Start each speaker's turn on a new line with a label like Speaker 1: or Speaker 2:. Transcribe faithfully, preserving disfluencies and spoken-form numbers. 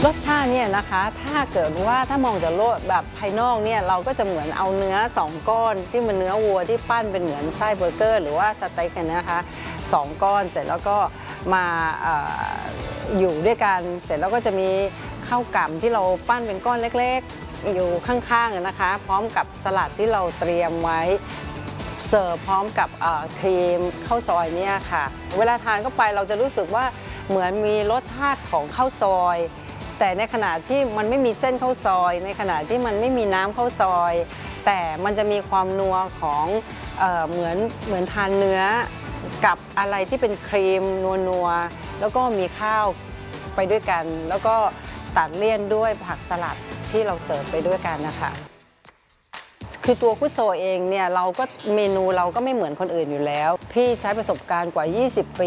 Speaker 1: รสชาติเนี่ยนะคะถ้าเกิดว่าถ้ามองจากโลกแบบภายนอกเนี่ยเราก็จะเหมือนเอาเนื้อสองก้อนที่มันเนื้อวัวที่ปั้นเป็นเหมือนไส้เบอร์เกอร์หรือว่าสเต็กกันนะคะสองก้อนเสร็จแล้วก็มาออยู่ด้วยกันเสร็จแล้วก็จะมีข้าวกล่ำที่เราปั้นเป็นก้อนเล็กๆอยู่ข้างๆนะคะพร้อมกับสลัดที่เราเตรียมไว้เสิร์ฟพร้อมกับครีมข้าวซอยเนี่ยค่ะเวลาทานเข้าไปเราจะรู้สึกว่าเหมือนมีรสชาติของข้าวซอยแต่ในขณะที่มันไม่มีเส้นข้าวซอยในขณะที่มันไม่มีน้ำข้าวซอยแต่มันจะมีความนัวของเอ่อเหมือนเหมือนทานเนื้อกับอะไรที่เป็นครีมนัวๆแล้วก็มีข้าวไปด้วยกันแล้วก็ตัดเลี่ยนด้วยผักสลัดที่เราเสิร์ฟไปด้วยกันนะคะคือตัวคุโซเองเนี่ยเราก็เมนูเราก็ไม่เหมือนคนอื่นอยู่แล้วพี่ใช้ประสบการณ์กว่ายี่สิบปี